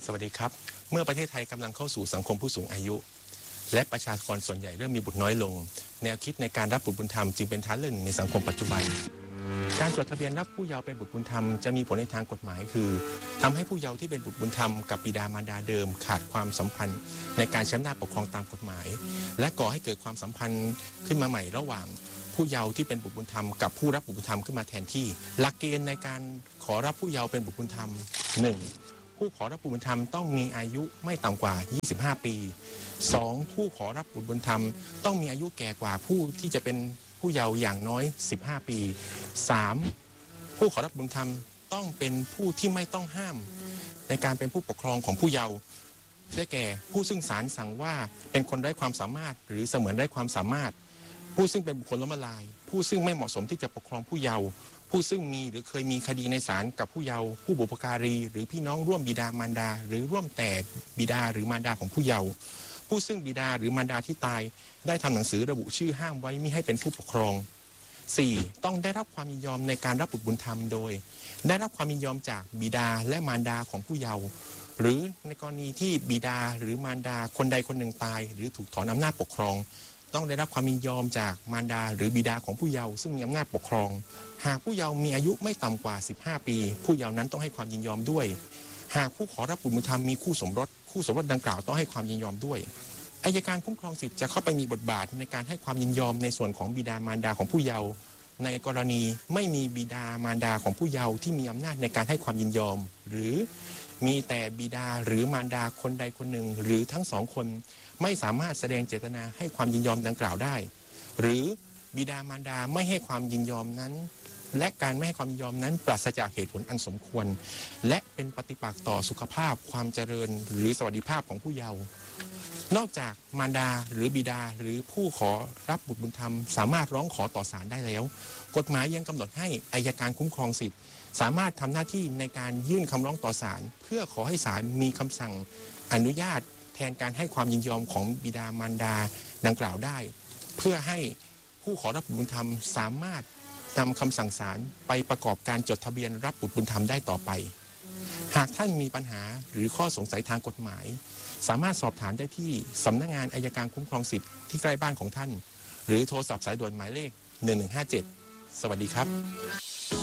สวัสดีครับเมื่อประเทศไทยกำลังเข้าสู่สังคมผู้สูงอายุและประชากรส่วนใหญ่เริ่มมีบุตรน้อยลงแนวคิดในการรับบุตรบุญธรรมจึงเป็นทางเลือกหนึ่งในสังคมปัจจุบันการจดทะเบียนรับผู้เยาว์เป็นบุตรบุญธรรมจะมีผลในทางกฎหมายคือทำให้ผู้เยาว์ที่เป็นบุตรบุญธรรมกับบิดามารดาเดิมขาดความสัมพันธ์ในการใช้อำนาจปกครองตามกฎหมายและก่อให้เกิดความสัมพันธ์ขึ้นมาใหม่ระหว่างผู้เยาว์ที่เป็นบุตรบุญธรรมกับผู้รับบุตรบุญธรรมขึ้นมาแทนที่หลักเกณฑ์ในการขอรับผู้เยาว์เป็นบุตรบุญธรรม 1. ผู้ขอรับบุตรบุญธรรมต้องมีอายุไม่ต่ำกว่า 25 ปี 2. ผู้ขอรับบุตรบุญธรรมต้องมีอายุแก่กว่าผู้ที่จะเป็นผู้เยาว์อย่างน้อย 15 ปี 3. ผู้ขอรับบุตรบุญธรรมต้องเป็นผู้ที่ไม่ต้องห้ามในการเป็นผู้ปกครองของผู้เยาว์ได้แก่ผู้ซึ่งศาลสั่งว่าเป็นคนไร้ความสามารถหรือเสมือนไร้ความสามารถผู้ซึ่งเป็นบุคคลล้มละลายผู้ซึ่งไม่เหมาะสมที่จะปกครองผู้เยาว์ผู้ซึ่งมีหรือเคยมีคดีในศาลกับผู้เยาว์ผู้บุพการีหรือพี่น้องร่วมบิดามารดาหรือร่วมแต่บิดาหรือมารดาของผู้เยาว์ผู้ซึ่งบิดาหรือมารดาที่ตายได้ทำหนังสือระบุชื่อห้ามไว้มิให้เป็นผู้ปกครอง 4. ต้องได้รับความยินยอมในการรับบุตรบุญธรรมโดยได้รับความยินยอมจากบิดาและมารดาของผู้เยาว์หรือในกรณีที่บิดาหรือมารดาคนใดคนหนึ่งตายหรือถูกถอนอำนาจปกครองต้องได้รับความยินยอมจากมารดาหรือบิดาของผู้เยาว์ซึ่งมีอำนาจปกครองหากผู้เยาว์มีอายุไม่ต่ำกว่า 15 ปีผู้เยาว์นั้นต้องให้ความยินยอมด้วยหากผู้ขอรับบุตรบุญธรรมมีคู่สมรสดังกล่าวต้องให้ความยินยอมด้วยอัยการคุ้มครองสิทธิ์จะเข้าไปมีบทบาทในการให้ความยินยอมในส่วนของบิดามารดาของผู้เยาว์ในกรณีไม่มีบิดามารดาของผู้เยาว์ที่มีอำนาจในการให้ความยินยอมหรือมีแต่บิดาหรือมารดาคนใดคนหนึ่งหรือทั้งสองคนไม่สามารถแสดงเจตนาให้ความยินยอมดังกล่าวได้หรือบิดามารดาไม่ให้ความยินยอมนั้นและการไม่ให้ความยินยอมนั้นปราศจากเหตุผลอันสมควรและเป็นปฏิปักษ์ต่อสุขภาพความเจริญหรือสวัสดิภาพของผู้เยาว์นอกจากมารดาหรือบิดาหรือผู้ขอรับบุตรบุญธรรมสามารถร้องขอต่อศาลได้แล้วกฎหมายยังกำหนดให้อัยการคุ้มครองสิทธิ์สามารถทำหน้าที่ในการยื่นคำร้องต่อศาลเพื่อขอให้ศาลมีคำสั่งอนุญาตแทนการให้ความยินยอมของบิดามารดาดังกล่าวได้เพื่อให้ผู้ขอรับบุตรบุญธรรมสามารถนำคำสั่งศาลไปประกอบการจดทะเบียนรับบุตรบุญธรรมได้ต่อไปหากท่านมีปัญหาหรือข้อสงสัยทางกฎหมายสามารถสอบถามได้ที่สำนักงานอัยการคุ้มครองสิทธิ์ที่ใกล้บ้านของท่านหรือโทรศัพท์สายด่วนหมายเลข1157สวัสดีครับ